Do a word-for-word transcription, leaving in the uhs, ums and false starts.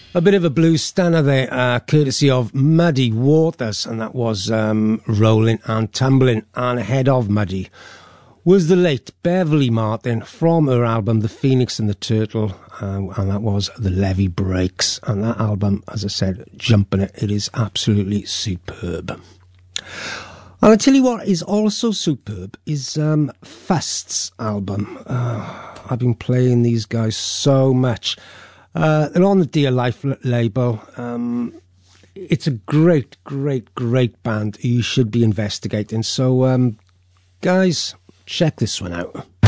A bit of a blues stunner there, uh, courtesy of Muddy Waters, and that was um, Rolling and Tumbling. And ahead of Muddy was the late Beverly Martin from her album The Phoenix and the Turtle, um, and that was The Levee Breaks. And that album, as I said, jumping it, it is absolutely superb. And I tell you what is also superb is um, Fust's album. Uh, I've been playing these guys so much. Uh, they're on the Dear Life l- label. Um, it's a great, great, great band you should be investigating. So, um, guys, check this one out.